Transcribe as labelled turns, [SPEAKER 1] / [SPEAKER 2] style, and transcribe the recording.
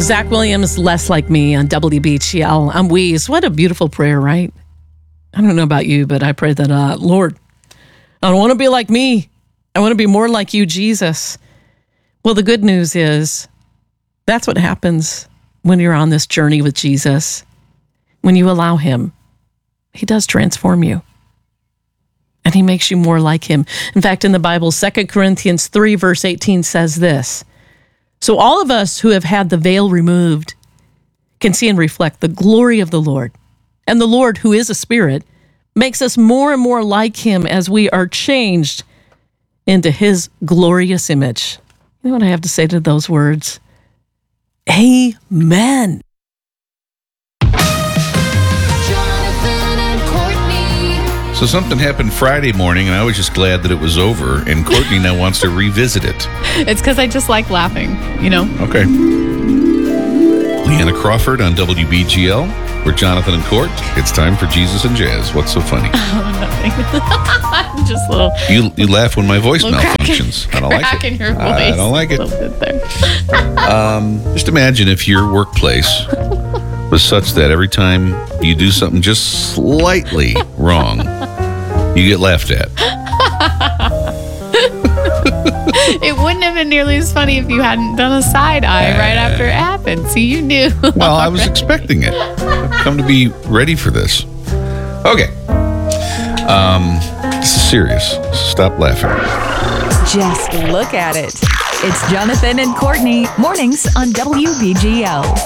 [SPEAKER 1] Zach Williams, Less Like Me on WBGL. I'm Weeze. What a beautiful prayer, right? I don't know about you, but I pray that, Lord, I don't want to be like me. I want to be more like you, Jesus. Well, the good news is that's what happens when you're on this journey with Jesus. When you allow him, he does transform you. And he makes you more like him. In fact, in the Bible, 2 Corinthians 3, verse 18 says this. So all of us who have had the veil removed can see and reflect the glory of the Lord. And the Lord, who is a spirit, makes us more and more like him as we are changed into his glorious image. You know what I have to say to those words? Amen.
[SPEAKER 2] So something happened Friday morning, and I was just glad that it was over, and Courtney now wants to revisit it.
[SPEAKER 3] It's because I just like laughing, you know?
[SPEAKER 2] Okay. Leanna Crawford on WBGL. We're Jonathan and Court. It's time for Jesus and Jazz. What's so funny?
[SPEAKER 3] Oh, nothing. Just a little...
[SPEAKER 2] You laugh when my voice malfunctions. I don't like it.
[SPEAKER 3] Crack in your voice.
[SPEAKER 2] I don't like it.
[SPEAKER 3] A little bit there.
[SPEAKER 2] Just imagine if your workplace was such that every time you do something just slightly wrong, you get laughed at.
[SPEAKER 3] It wouldn't have been nearly as funny if you hadn't done a side eye right after it happened. See, you knew.
[SPEAKER 2] Well, I was expecting it. I've come to be ready for this. Okay. This is serious. Stop laughing.
[SPEAKER 4] Just look at it. It's Jonathan and Courtney, mornings on WBGL.